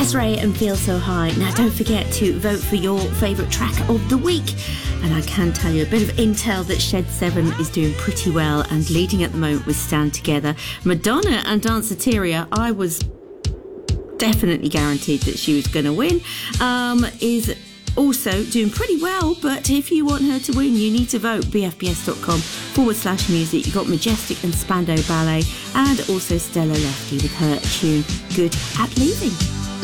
Des'ree and Feel So High. Now don't forget to vote for your favourite track of the week. And I can tell you a bit of intel that Shed 7 is doing pretty well and leading at the moment with Stand Together. Madonna and Danceteria, I was definitely guaranteed that she was going to win, is also doing pretty well, but if you want her to win, you need to vote bfbs.com/music. You've got Majestic and Spandau Ballet, and also Stella Lefty with her tune Good at Leaving.